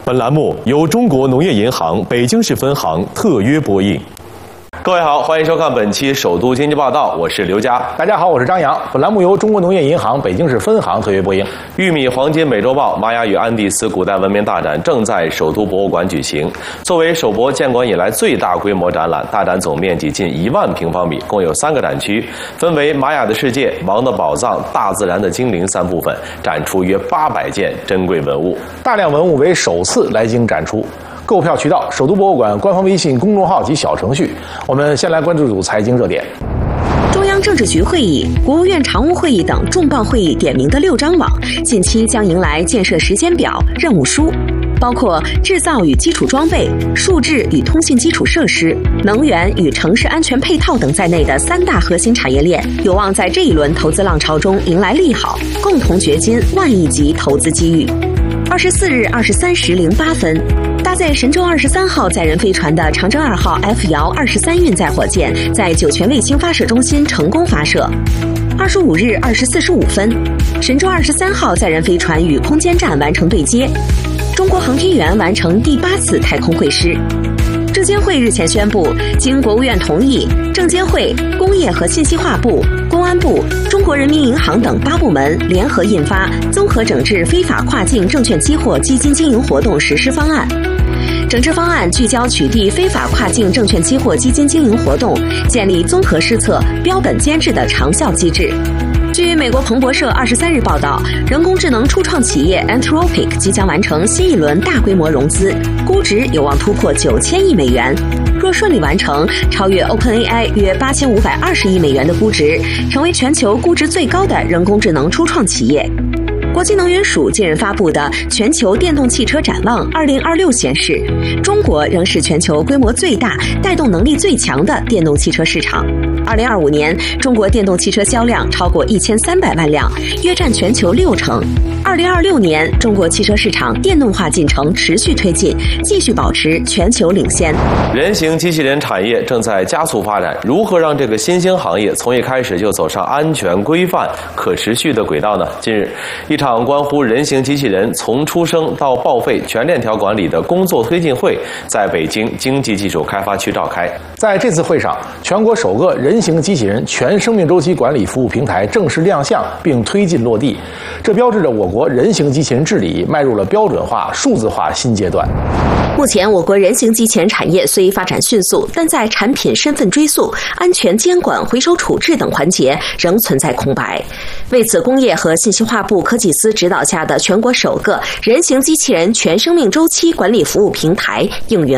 本栏目由中国农业银行北京市分行特约播映。各位好，欢迎收看本期首都经济报道，我是刘佳。 大家好，我是张扬。本栏目由中国农业银行北京市分行特约播映。 玉米黄金美洲豹玛雅与安第斯古代文明大展正在首都博物馆举行。作为首博建馆以来最大规模展览，大展总面积近1万平方米，共有3个展区，分为玛雅的世界、王的宝藏、大自然的精灵3部分，展出约800件珍贵文物。 大量文物为首次来京展出。购票渠道：首都博物馆官方微信公众号及小程序。我们先来关注组财经热点。 中央政治局会议、国务院常务会议等重磅会议点名的6张网，近期将迎来建设时间表、任务书，包括制造与基础装备、数字与通信基础设施、能源与城市安全配套等在内的3大核心产业链，有望在这一轮投资浪潮中迎来利好，共同掘金万亿级投资机遇。24日23时08分，搭载神舟23号载人飞船的长征2号 F 遥23运载火箭在酒泉卫星发射中心成功发射。25日20时45分，神舟23号载人飞船与空间站完成对接，中国航天员完成第8次太空会师。证监会日前宣布，经国务院同意，证监会、工业和信息化部、公安部、中国人民银行等8部门联合印发《综合整治非法跨境证券期货基金经营活动实施方案》。整治方案聚焦取缔非法跨境证券期货基金经营活动，建立综合施策、标本兼治的长效机制。据美国彭博社23日报道，人工智能初创企业 Anthropic 即将完成新一轮大规模融资，估值有望突破9000亿美元。若顺利完成，超越 OpenAI 约8520亿美元的估值，成为全球估值最高的人工智能初创企业。国际能源署近日发布的全球电动汽车展望2026显示，中国仍是全球规模最大、带动能力最强的电动汽车市场。2025年，中国电动汽车销量超过1300万辆，约占全球60%。2026年，中国汽车市场电动化进程持续推进，继续保持全球领先。 人形机器人产业正在加速发展，如何让这个新兴行业从一开始就走上安全、规范、可持续的轨道呢？近日，一场关乎人形机器人从出生到报废全链条管理的工作推进会在北京经济技术开发区召开。 在这次会上，全国首个人形机器人全生命周期管理服务平台正式亮相并推进落地，这标志着我国人形机器人治理迈入了标准化、数字化新阶段。 目前，我国人形机器人产业虽发展迅速，但在产品身份追溯、安全监管、回收处置等环节仍存在空白。为此，工业和信息化部科技司指导下的全国首个人形机器人全生命周期管理服务平台应运